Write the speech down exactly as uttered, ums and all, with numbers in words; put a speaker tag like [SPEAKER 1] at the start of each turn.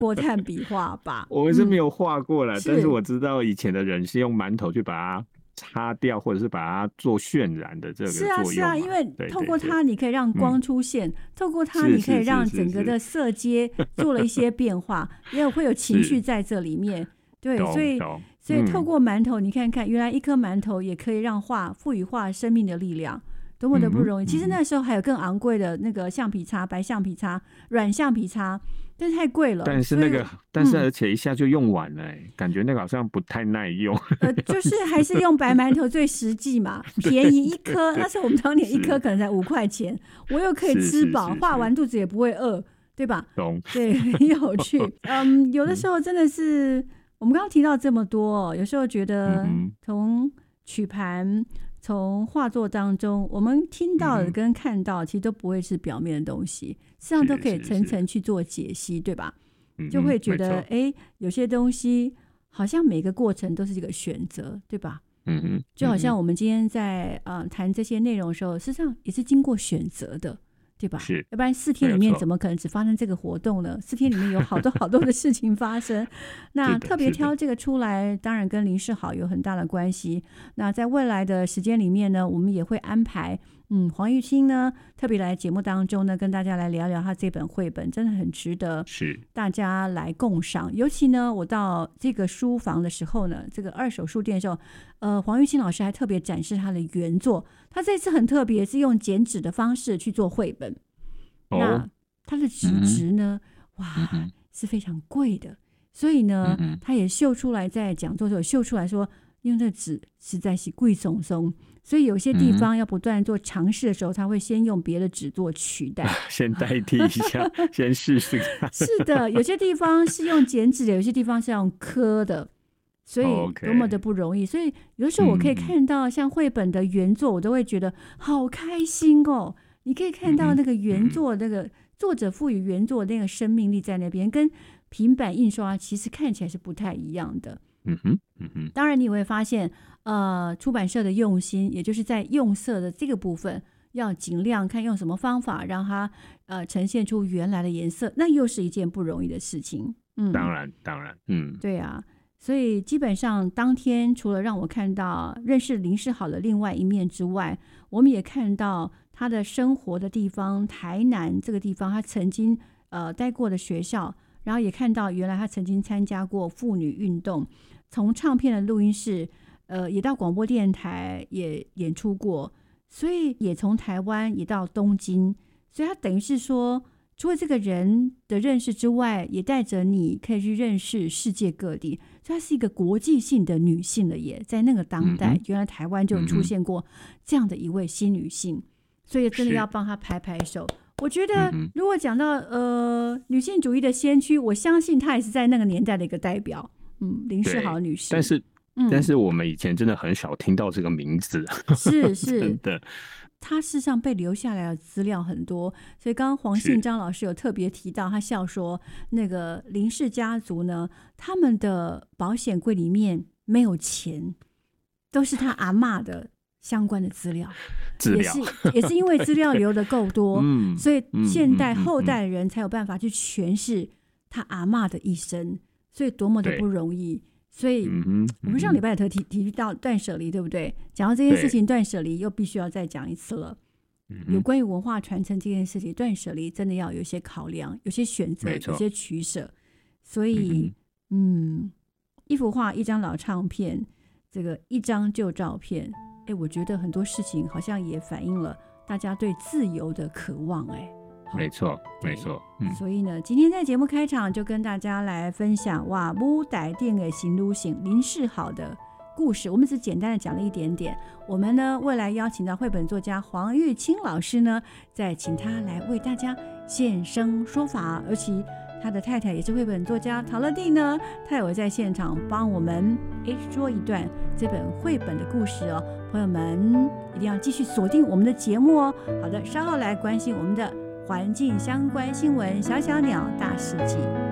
[SPEAKER 1] 过炭笔画吧。
[SPEAKER 2] 我们是没有画过了、
[SPEAKER 1] 嗯，
[SPEAKER 2] 但是我知道以前的人是用馒头去把它擦掉，或者是把它做渲染的这个
[SPEAKER 1] 是啊
[SPEAKER 2] 作用嘛。
[SPEAKER 1] 是啊，因为
[SPEAKER 2] 对
[SPEAKER 1] 透过
[SPEAKER 2] 对对
[SPEAKER 1] 它你可以让光出现，嗯、透过它你可以让整个的色阶做了一些变化，也会有情绪在这里面。对，所以所以透过馒头，你看看，原来一颗馒头也可以让画赋予画生命的力量。多么的不容易、嗯、其实那时候还有更昂贵的那个橡皮擦，白橡皮擦、软橡皮擦，但是太贵了。
[SPEAKER 2] 但是那个，但是而且一下就用完了、欸嗯、感觉那个好像不太耐用。
[SPEAKER 1] 呃，就是还是用白馒头最实际嘛，便宜一颗。那时候我们当年一颗可能才五块钱，我又可以吃饱，画完肚子也不会饿，对吧？
[SPEAKER 2] 懂。
[SPEAKER 1] 对，很有趣。嗯，有的时候真的是，我们刚刚提到这么多，有时候觉得从曲盘。从画作当中我们听到的跟看到其实都不会是表面的东西，实际上都可以层层去做解析，对吧？就会觉得哎，有些东西好像每个过程都是一个选择，对吧？
[SPEAKER 2] 嗯嗯，
[SPEAKER 1] 就好像我们今天在呃谈这些内容的时候，事实上也是经过选择的，对吧？
[SPEAKER 2] 是，
[SPEAKER 1] 要不然四天里面怎么可能只发生这个活动呢？四天里面有好多好多的事情发生。那特别挑这个出来，当然跟林世好有很大的关系。那在未来的时间里面呢，我们也会安排，嗯，黄玉清呢特别来节目当中呢，跟大家来聊聊他这本绘本，真的很值得大家来共赏。尤其呢，我到这个书房的时候呢，这个二手书店的时候，呃，黄玉清老师还特别展示他的原作。他这次很特别，是用剪纸的方式去做绘本。哦、那他的纸质呢，嗯、哇、嗯，是非常贵的。所以呢，嗯、他也秀出来，在讲座的时候秀出来说，因为那纸实在是贵松松，所以有些地方要不断做尝试的时候，他会先用别的纸做取代，
[SPEAKER 2] 先代替一下，先试试看。
[SPEAKER 1] 是的，有些地方是用剪纸的，有些地方是用刻的。所以多么的不容易， okay. 所以有的时候我可以看到像绘本的原作，我都会觉得好开心哦。你可以看到那个原作，那个作者赋予原作那个生命力在那边，跟平板印刷其实看起来是不太一样的。
[SPEAKER 2] 嗯哼，嗯哼。
[SPEAKER 1] 当然你也会发现，呃，出版社的用心，也就是在用色的这个部分，要尽量看用什么方法让它呃呈现出原来的颜色，那又是一件不容易的事情。嗯，
[SPEAKER 2] 当然，当然，嗯，
[SPEAKER 1] 对啊。所以基本上当天除了让我看到认识林世好的另外一面之外，我们也看到他的生活的地方，台南这个地方他曾经呃待过的学校，然后也看到原来他曾经参加过妇女运动，从唱片的录音室呃也到广播电台也演出过，所以也从台湾也到东京，所以他等于是说除了这个人的认识之外，也带着你可以去认识世界各地，所以她是一个国际性的女性了耶。在那个当代、嗯、原来台湾就出现过这样的一位新女性，所以真的要帮她拍拍手。我觉得如果讲到呃女性主义的先驱，我相信她也是在那个年代的一个代表。嗯，林世好女士。
[SPEAKER 2] 但是、嗯、但是我们以前真的很少听到这个名字。
[SPEAKER 1] 是是
[SPEAKER 2] 真的。
[SPEAKER 1] 他事实上被留下来的资料很多，所以刚刚黄信章老师有特别提到，他笑说那个林氏家族呢，他们的保险柜里面没有钱，都是他阿嬷的相关的资料，
[SPEAKER 2] 资料
[SPEAKER 1] 也是也是因为资料留得够多、嗯，所以现代后代的人才有办法去诠释他阿嬷的一生，所以多么的不容易。所以我们上礼拜也提提到断舍离，对不对？讲到这件事情，断舍离又必须要再讲一次了。有关于文化传承这件事情，断舍离真的要有一些考量，有些选择，有些取舍。所以，嗯，一幅画，一张老唱片，这个一张旧照片，哎，我觉得很多事情好像也反映了大家对自由的渴望，哎。
[SPEAKER 2] 没错，没错、
[SPEAKER 1] 嗯。所以呢，今天在节目开场就跟大家来分享哇，母带电的行路行林世好的故事。我们只简单的讲了一点点。我们呢，未来邀请到绘本作家黄玉清老师呢，再请他来为大家现身说法。而且他的太太也是绘本作家陶乐蒂呢，他也会在现场帮我们诶说一段这本绘本的故事哦。朋友们一定要继续锁定我们的节目哦。好的，稍后来关心我们的环境相关新闻，小小鸟大世界。